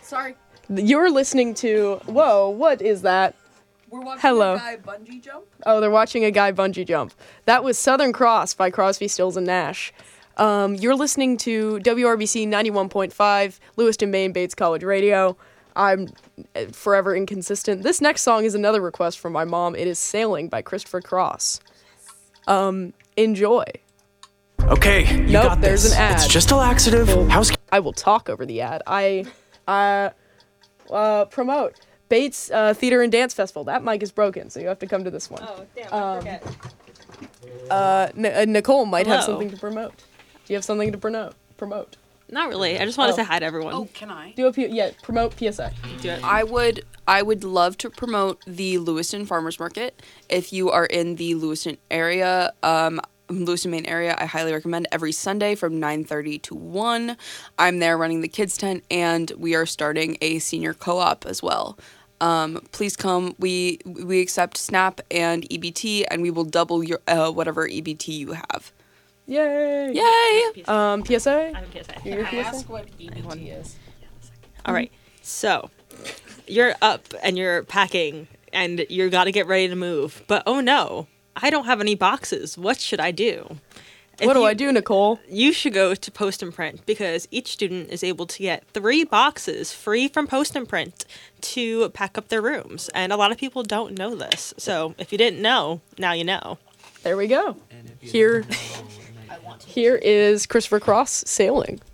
Sorry. You're listening to... Whoa, what is that? We're watching Hello. a guy bungee jump. Oh, they're watching a guy bungee jump. That was Southern Cross by Crosby, Stills, and Nash. You're listening to WRBC 91.5, Lewiston, Maine, Bates College Radio. I'm forever inconsistent. This next song is another request from my mom. It is Sailing by Christopher Cross. Enjoy. Okay, you Nope, got there's this. an ad. It's just a laxative. I will talk over the ad. I promote Bates Theater and Dance Festival. That mic is broken, so you have to come to this one. Oh, damn, I forget. Nicole might have Hello. something to promote. Do you have something to promote? Not really. I just want to Oh. say hi to everyone. Oh, can I? Promote PSA. Do it. I would love to promote the Lewiston Farmers Market. If you are in the Lewiston area, Lewiston, Maine area, I highly recommend every Sunday from 9:30 to 1. I'm there running the kids tent, and we are starting a senior co-op as well. Please come. We accept SNAP and EBT, and we will double your whatever EBT you have. Yay! Yay! PSA. I have a PSA. Your Can I PSA? ask what EBT is? All right. So you're up and you're packing and you got to get ready to move. But oh no, I don't have any boxes. What should I do? What do I do, Nicole? You should go to Post and Print because each student is able to get 3 boxes free from Post and Print to pack up their rooms. And a lot of people don't know this. So if you didn't know, now you know. Here we go. Here is Christopher Cross, Sailing.